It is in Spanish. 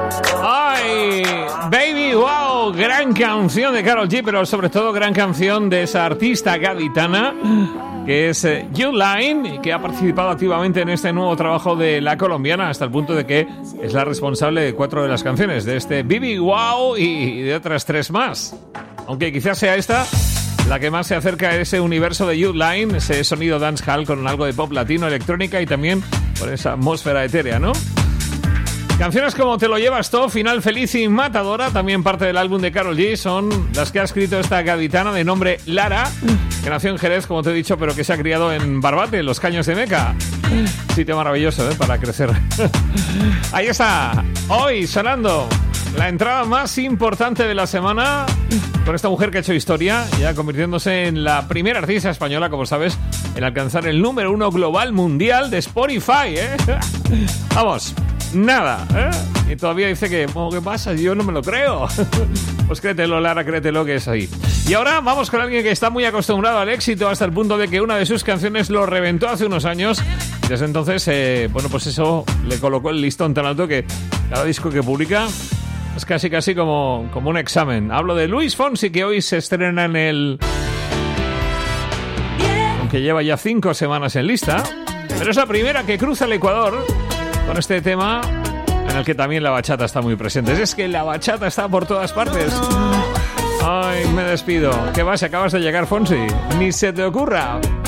¡Ay! Baby Wow, gran canción de Karol G, pero sobre todo gran canción de esa artista gaditana que es U-Line y que ha participado activamente en este nuevo trabajo de la colombiana hasta el punto de que es la responsable de 4 de las canciones, de este Baby Wow y de otras 3 más. Aunque quizás sea esta la que más se acerca a ese universo de U-Line, ese sonido dancehall con algo de pop latino, electrónica y también con esa atmósfera etérea, ¿no? Canciones como Te lo llevas todo, Final feliz y Matadora, también parte del álbum de Karol G, son las que ha escrito esta gaditana de nombre Lara, que nació en Jerez, como te he dicho, pero que se ha criado en Barbate, en los Caños de Meca. Sitio maravilloso, para crecer. Ahí está, hoy sonando la entrada más importante de la semana con esta mujer que ha hecho historia, ya convirtiéndose en la primera artista española, como sabes, en alcanzar el número 1 global mundial de Spotify, Vamos. Nada, Y todavía dice que, ¿qué pasa? Yo no me lo creo. Pues créetelo, Lara, créetelo que es ahí. Y ahora vamos con alguien que está muy acostumbrado al éxito hasta el punto de que una de sus canciones lo reventó hace unos años. Desde entonces, pues eso le colocó el listón tan alto que cada disco que publica es casi como un examen. Hablo de Luis Fonsi, que hoy se estrena en el... aunque lleva ya 5 semanas en lista, pero es la primera que cruza el Ecuador con este tema en el que también la bachata está muy presente. Es que la bachata está por todas partes. Ay, me despido. ¿Qué vas? Acabas de llegar, Fonsi. Ni se te ocurra.